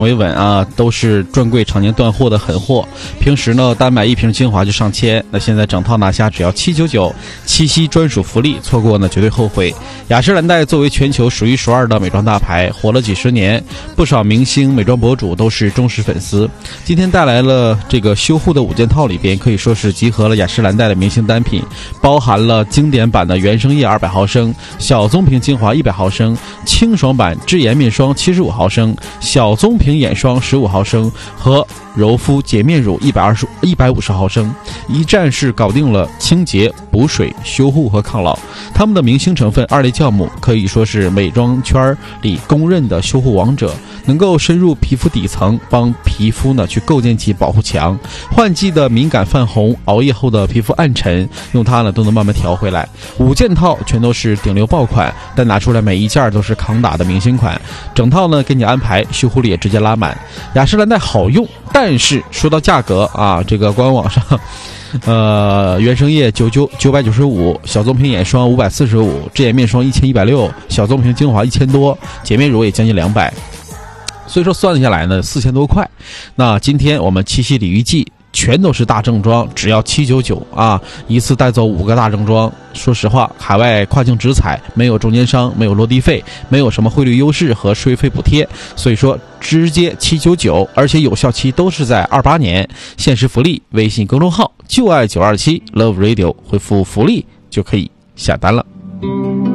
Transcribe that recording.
维稳啊，都是专柜常年断货的狠货。平时呢，单买一瓶精华就上千，那现在整套拿下只要799，七夕专属福利，错过呢绝对后悔。雅诗兰黛作为全球数一数二的美妆大牌，火了几十年，不少明星、美妆博主都是忠实粉丝。今天带来了这个修护的5件套，里边可以说是集合了雅诗兰黛的明星单品，包含了经典版的原生液200毫升、小棕瓶精华100毫升、清爽版智颜面霜75毫升、小棕瓶眼霜15毫升和柔肤洁面乳150毫升，一站式搞定了清洁、补水、修护和抗老。他们的明星成分2类酵母可以说是美妆圈里公认的修护王者，能够深入皮肤底层，帮皮肤呢去构建起保护墙。换季的敏感泛红，熬夜后的皮肤暗沉，用它呢都能慢慢调回来。5件套全都是顶流爆款，但拿出来每一件都是抗打的明星款。整套呢给你安排修护力也直接拉满。雅诗兰黛好用，但是说到价格啊，这个官网上原生液995，小棕瓶眼霜545，智颜面霜1160，小棕瓶精华1000多，洁面乳也将近200，所以说算下来呢4000多块。那今天我们七夕鲤鱼季全都是大正装，只要799啊，一次带走5个大正装。说实话，海外跨境直采，没有中间商，没有落地费，没有什么汇率优势和税费补贴，所以说直接799，而且有效期都是在28年。限时福利，微信公众号就爱927 Love Radio 回复福利就可以下单了。